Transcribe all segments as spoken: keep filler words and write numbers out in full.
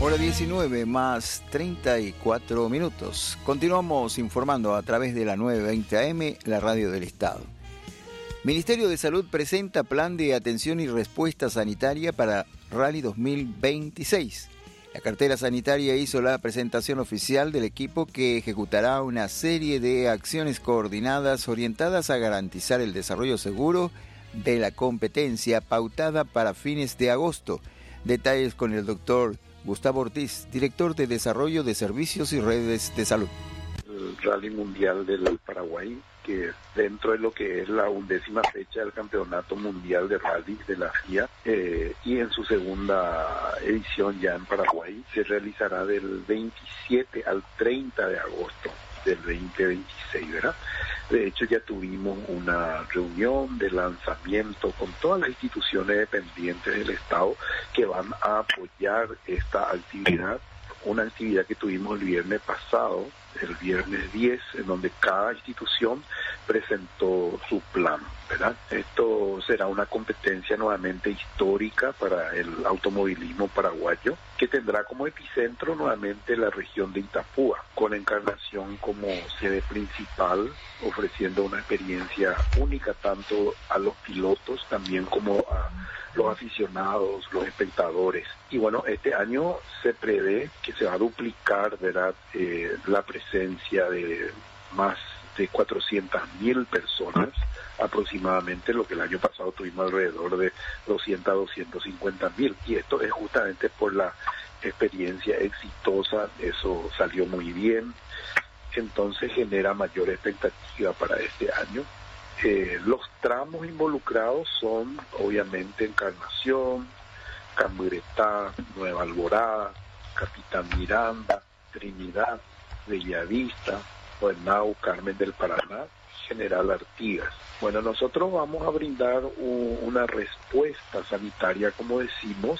Hora diecinueve más treinta y cuatro minutos. Continuamos informando a través de la nueve veinte A M, la radio del Estado. Ministerio de Salud presenta plan de atención y respuesta sanitaria para Rally dos mil veintiséis. La cartera sanitaria hizo la presentación oficial del equipo que ejecutará una serie de acciones coordinadas orientadas a garantizar el desarrollo seguro de la competencia pautada para fines de agosto. Detalles con el doctor Gustavo Ortiz, director de Desarrollo de Servicios y Redes de Salud. El Rally Mundial del Paraguay, que dentro de lo que es la undécima fecha del Campeonato Mundial de Rally de la F I A, eh, y en su segunda edición ya en Paraguay, se realizará del veintisiete al treinta de agosto del veinte veintiséis, ¿verdad? De hecho, ya tuvimos una reunión de lanzamiento con todas las instituciones dependientes del Estado que van a apoyar esta actividad. Una actividad que tuvimos el viernes pasado, el viernes diez, en donde cada institución presentó su plan, ¿verdad? Esto será una competencia nuevamente histórica para el automovilismo paraguayo, que tendrá como epicentro nuevamente la región de Itapúa, con Encarnación como sede principal, ofreciendo una experiencia única tanto a los pilotos también como a los aficionados, los espectadores. Y bueno, este año se prevé que se va a duplicar, ¿verdad?, eh, la presencia de más de cuatrocientas mil personas aproximadamente, lo que el año pasado tuvimos alrededor de doscientas a doscientas cincuenta mil, y esto es justamente por la experiencia exitosa. Eso salió muy bien, entonces genera mayor expectativa para este año. Eh, los tramos involucrados son obviamente Encarnación, Camburetá, Nueva Alborada, Capitán Miranda, Trinidad, Bellavista, Buenao, Carmen del Paraná, General Artigas. Bueno, nosotros vamos a brindar un, una respuesta sanitaria, como decimos,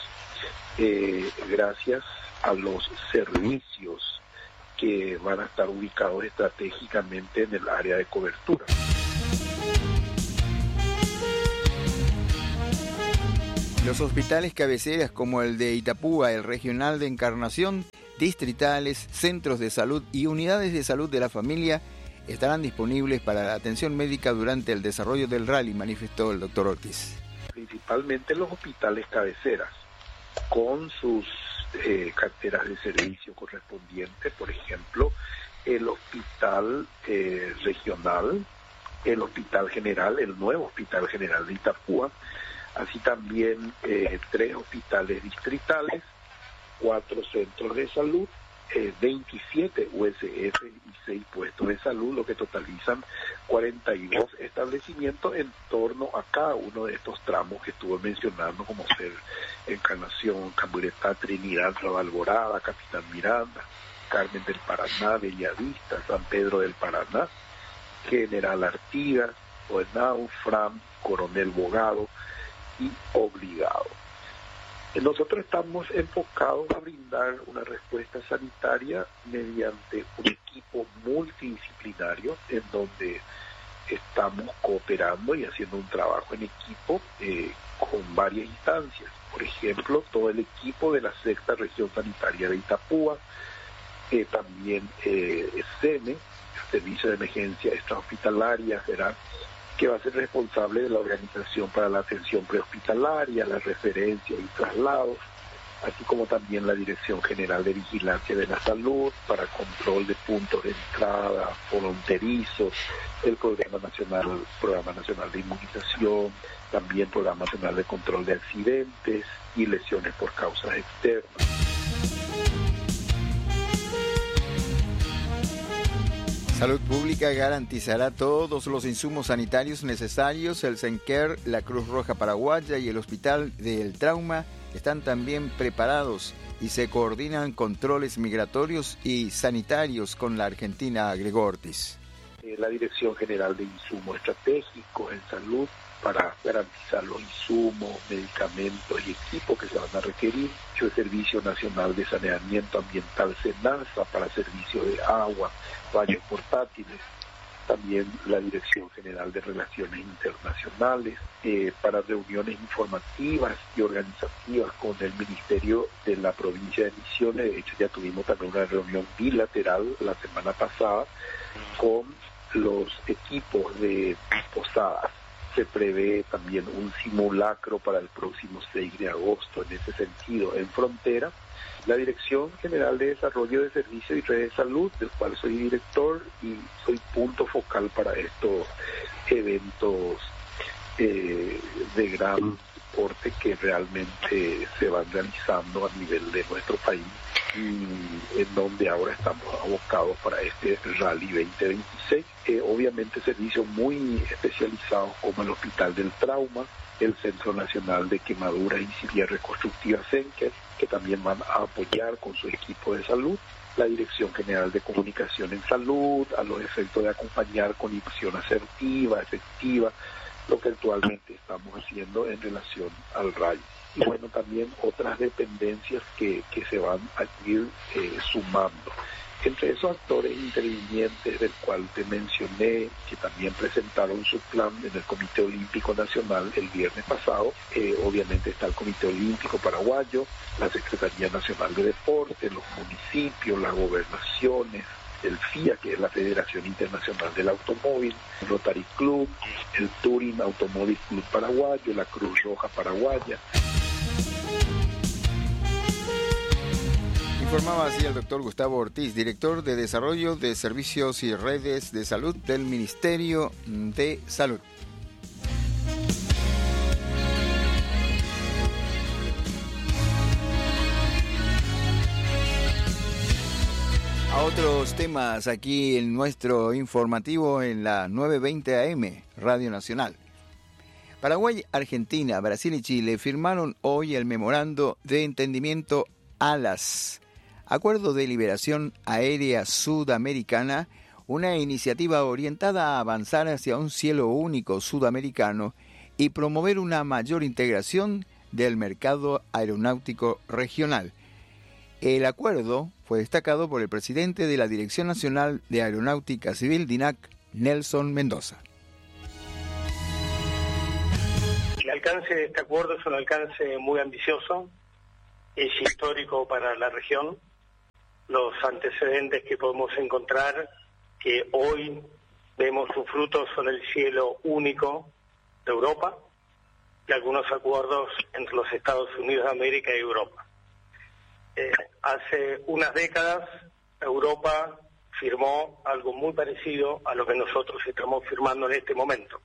eh, gracias a los servicios que van a estar ubicados estratégicamente en el área de cobertura. Los hospitales cabeceras como el de Itapúa, el regional de Encarnación, distritales, centros de salud y unidades de salud de la familia estarán disponibles para la atención médica durante el desarrollo del rally, manifestó el doctor Ortiz. Principalmente los hospitales cabeceras, con sus eh, carteras de servicio correspondientes, por ejemplo, el hospital eh, regional, el hospital general, el nuevo hospital general de Itapúa, así también eh, tres hospitales distritales, cuatro centros de salud, eh, veintisiete U S F y seis puestos de salud, lo que totalizan cuarenta y dos establecimientos en torno a cada uno de estos tramos que estuve mencionando, como ser Encarnación, Camburetá, Trinidad, Nueva Alborada, Capitán Miranda, Carmen del Paraná, Bellavista, San Pedro del Paraná, General Artigas, Buenao, Fram, Coronel Bogado y Obligado. Nosotros estamos enfocados a brindar una respuesta sanitaria mediante un equipo multidisciplinario en donde estamos cooperando y haciendo un trabajo en equipo eh, con varias instancias. Por ejemplo, todo el equipo de la sexta región sanitaria de Itapúa, eh, también eh, S E M E, el Servicio de Emergencia Extrahospitalaria, será que va a ser responsable de la organización para la atención prehospitalaria, la referencia y traslados, así como también la Dirección General de Vigilancia de la Salud para control de puntos de entrada fronterizos, el Programa Nacional, Programa Nacional de Inmunización, también Programa Nacional de Control de Accidentes y Lesiones por causas externas. Salud Pública garantizará todos los insumos sanitarios necesarios. El SENCER, la Cruz Roja Paraguaya y el Hospital del Trauma están también preparados y se coordinan controles migratorios y sanitarios con la Argentina, agregó Ortiz. La Dirección General de Insumos Estratégicos en Salud para garantizar los insumos, medicamentos y equipos que se van a requerir. El Servicio Nacional de Saneamiento Ambiental SENASA para servicio de agua, baños portátiles. también la Dirección General de Relaciones Internacionales, eh, para reuniones informativas y organizativas con el Ministerio de la Provincia de Misiones. De hecho, ya tuvimos también una reunión bilateral la semana pasada con los equipos de Posadas. Se prevé también un simulacro para el próximo seis de agosto en ese sentido, en frontera. La Dirección General de Desarrollo de Servicios y Redes de Salud, del cual soy director y soy punto focal para estos eventos eh, de gran porte que realmente se van realizando a nivel de nuestro país, y en donde ahora estamos abocados para este Rally veinte veintiséis. Eh, obviamente servicios muy especializados como el Hospital del Trauma, el Centro Nacional de Quemaduras y Cirugía Reconstructiva Senker, que también van a apoyar con su equipo de salud, la Dirección General de Comunicación en Salud, a los efectos de acompañar con inversión asertiva, efectiva, lo que actualmente estamos haciendo en relación al rally. Y bueno, también otras dependencias que, que se van a ir eh, sumando. Entre esos actores intervinientes del cual te mencioné, que también presentaron su plan en el Comité Olímpico Nacional el viernes pasado, eh, obviamente está el Comité Olímpico Paraguayo, la Secretaría Nacional de Deporte, los municipios, las gobernaciones, el F I A, que es la Federación Internacional del Automóvil, el Rotary Club, el Touring Automóvil Club Paraguayo, la Cruz Roja Paraguaya. Informaba así el doctor Gustavo Ortiz, director de Desarrollo de Servicios y Redes de Salud del Ministerio de Salud. A otros temas aquí en nuestro informativo en la nueve veinte A M, Radio Nacional. Paraguay, Argentina, Brasil y Chile firmaron hoy el memorando de entendimiento ALAS, Acuerdo de Liberación Aérea Sudamericana, una iniciativa orientada a avanzar hacia un cielo único sudamericano y promover una mayor integración del mercado aeronáutico regional. El acuerdo fue destacado por el presidente de la Dirección Nacional de Aeronáutica Civil, DINAC, Nelson Mendoza. El alcance de este acuerdo es un alcance muy ambicioso, es histórico para la región. Los antecedentes que podemos encontrar, que hoy vemos sus frutos, son el cielo único de Europa y algunos acuerdos entre los Estados Unidos de América y Europa. Eh, hace unas décadas Europa firmó algo muy parecido a lo que nosotros estamos firmando en este momento.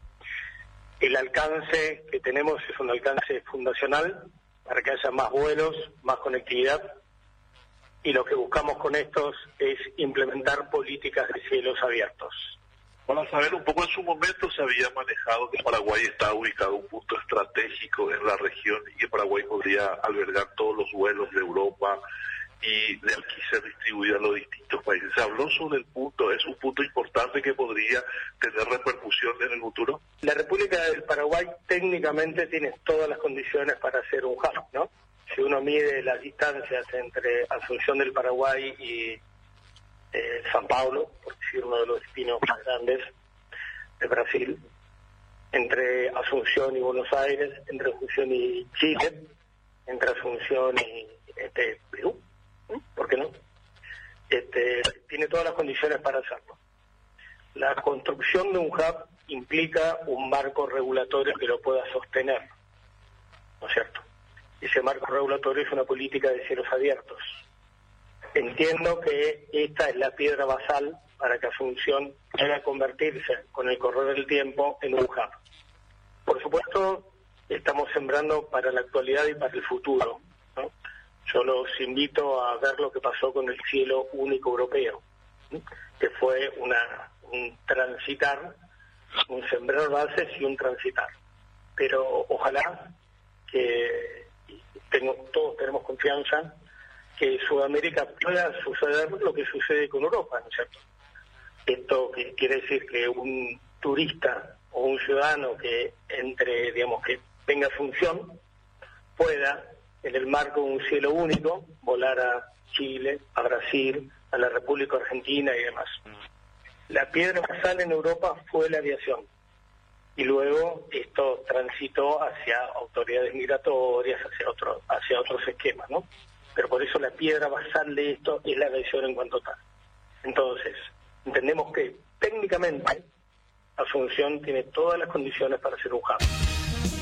El alcance que tenemos es un alcance fundacional para que haya más vuelos, más conectividad, y lo que buscamos con estos es implementar políticas de cielos abiertos. Para saber un poco, en su momento se había manejado que Paraguay está ubicado en un punto estratégico en la región y que Paraguay podría albergar todos los vuelos de Europa y de aquí ser distribuido a los distintos países. ¿Se habló sobre el punto? ¿Es un punto importante que podría tener repercusión en el futuro? La República del Paraguay técnicamente tiene todas las condiciones para hacer un hub, ¿no? Si uno mide las distancias entre Asunción del Paraguay y eh, San Paulo, por decir uno de los destinos más grandes de Brasil, entre Asunción y Buenos Aires, entre Asunción y Chile, entre Asunción y este, Perú, ¿por qué no? Este, tiene todas las condiciones para hacerlo. La construcción de un hub implica un marco regulatorio que lo pueda sostener, ¿no es cierto? Ese marco regulatorio es una política de cielos abiertos. Entiendo que esta es la piedra basal para que Asunción pueda convertirse con el correr del tiempo en un hub. Por supuesto, estamos sembrando para la actualidad y para el futuro, ¿no? Yo los invito a ver lo que pasó con el cielo único europeo, ¿sí? Que fue una, un transitar, un sembrar bases y un transitar. Pero ojalá que tengo, todos tenemos confianza que Sudamérica pueda suceder lo que sucede con Europa, ¿no es cierto? Esto que quiere decir que un turista o un ciudadano que entre, digamos, que tenga función, pueda, en el marco de un cielo único, volar a Chile, a Brasil, a la República Argentina y demás. La piedra basal en Europa fue la aviación. Y luego esto transitó hacia autoridades migratorias, hacia, otro, hacia otros esquemas, ¿no? Pero por eso la piedra basal de esto es la aviación en cuanto tal. Entonces, entendemos que técnicamente Asunción tiene todas las condiciones para ser un hub.